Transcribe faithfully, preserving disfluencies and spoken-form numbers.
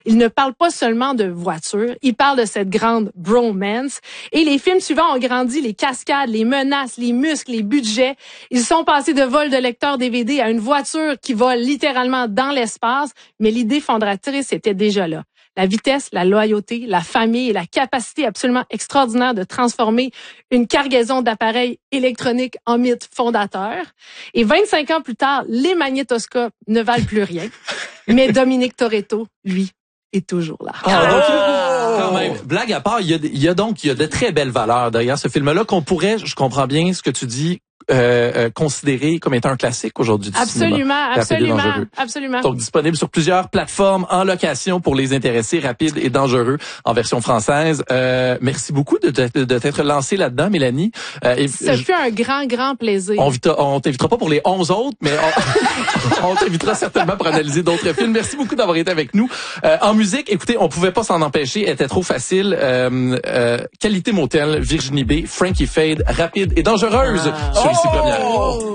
Il ne parle pas seulement de voiture, il parle de cette grande bromance. Et les films suivants ont grandi les cascades, les menaces, les muscles, les budgets. Ils sont passés de vol de lecteur D V D à une voiture qui vole littéralement dans l'espace, mais l'idée fondatrice était déjà là. La vitesse, la loyauté, la famille et la capacité absolument extraordinaire de transformer une cargaison d'appareils électroniques en mythe fondateur. Et vingt-cinq ans plus tard, les magnétoscopes ne valent plus rien. Mais Dominique Toretto, lui, est toujours là. Ah, donc, quand même, blague à part, il y a, il y a donc il y a de très belles valeurs derrière ce film-là qu'on pourrait, je comprends bien ce que tu dis, Euh, euh, considéré comme étant un classique aujourd'hui du absolument, cinéma. Absolument, absolument, absolument. Donc disponible sur plusieurs plateformes en location pour les intéressés, Rapide et Dangereux en version française. Euh, merci beaucoup de, de, de t'être lancé là-dedans, Mélanie. Euh, et Ça je, fut un grand, grand plaisir. On, on t'invitera pas pour les onze autres, mais on, on t'invitera certainement pour analyser d'autres films. Merci beaucoup d'avoir été avec nous. Euh, en musique, écoutez, on pouvait pas s'en empêcher, elle était trop facile. Euh, euh, Qualité Motel, Virginie B, Frankie Fade, Rapide et Dangereuse. Ah. Sur ici Première.